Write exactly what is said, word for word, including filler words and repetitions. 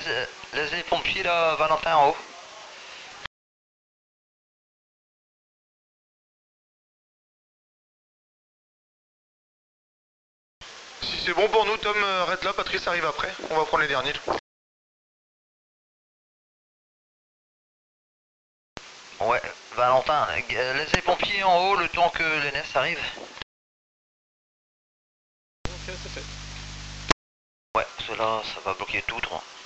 laisse, laisse les pompiers là, Valentin en haut. Si c'est bon pour nous, Tom, euh, arrête là, Patrice arrive après. On va prendre les derniers. Ouais, Valentin, euh, laisse les pompiers en haut le temps que l'N S arrive. Ok, c'est fait. Ouais, cela, ça va bloquer tout, toi.